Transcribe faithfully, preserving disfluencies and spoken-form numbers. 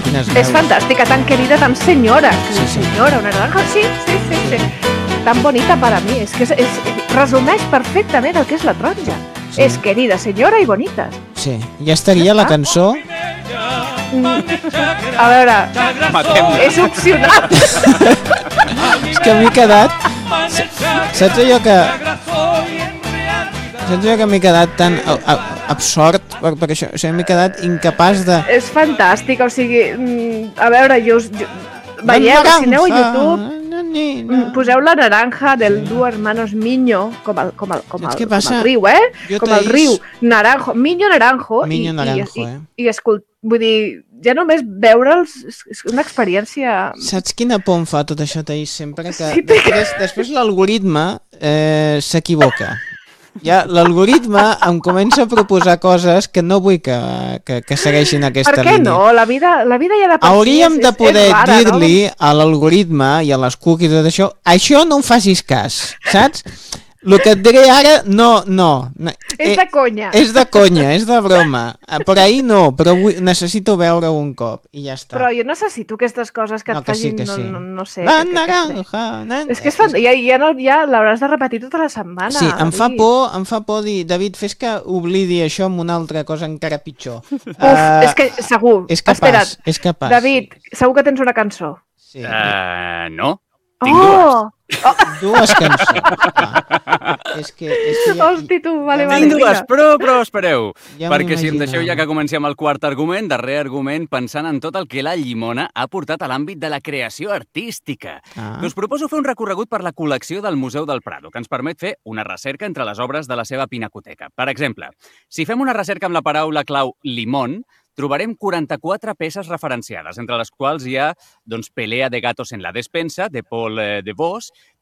quines És veus. fantàstica, tan querida, tan senyora. Sí, sí. Senyora, una naranja, sí, sí, sí, sí. Tan bonita para mí. És que és, és, resumeix perfectament el que és la taronja. Sí. És querida, senyora i bonita. Sí, ja estaria la cançó. A veure, Matem-la. és opcional. És que m'he quedat... Saps allò que... Saps allò que m'he quedat tan a, a, absort per, per això? O sigui, m'he quedat incapaç de... És fantàstica, o sigui... mm, A veure, jo... us- jo veieu, si aneu a YouTube... Mm, Poseu la naranja del Duo Hermanos Miño, com el, com el, com Saps el, què com passa? el riu, eh? Jo Com el t'he riu. vist- Naranjo, Miño Naranjo. Miño i, Naranjo, i, eh? I, i escol... Vull dir, ja només veure'ls és és una experiència... Saps quina por em fa tot això, Taís? Sempre que... Sí, perquè- Després, després l'algoritme eh, s'equivoca. Ja l'algoritme em comença a proposar coses que no vull que, que, que segueixin aquesta Per què línia. no? La vida, la vida ja de per si Hauríem és, de és, poder és rara, dir-li a l'algoritme i a les cookies i tot això, això no em facis cas, saps? El que et diré ara, no, no. no? És de conya. És de conya, és de broma. Eh, Per ahir no, però vull, necessito veure un cop i ja està. Però jo necessito aquestes coses que No, et que sí, facin... que sí. No, no, no sé. La que- que- que- naranja, na- És que és fan... ja, ja, no, ja l'hauràs de repetir tota la setmana. Sí, em fa David. por, em fa por dir, David, fes que oblidi això amb una altra cosa encara pitjor. Uf, és que segur. És capaç, Espera't, és capaç. David, segur que tens una cançó. Sí. Uh, no. Tinc Oh! Dues cançons. Ah. És que... És que ja, Hosti, tu, vale, ja vale. Tinc dues, vinga. però, però espereu. Ja perquè si em m'imaginava. deixeu ja que comencem el quart argument, darrer argument, pensant en tot el que la llimona ha portat a l'àmbit de la creació artística. Ah. Us proposo fer un recorregut per la col·lecció del Museu del Prado, que ens permet fer una recerca entre les obres de la seva pinacoteca. Per exemple, si fem una recerca amb la paraula clau limón, trobarem quaranta-quatre peces referenciades, entre les quals hi ha doncs, Pelea de gatos en la despensa, de Paul eh, de Vos,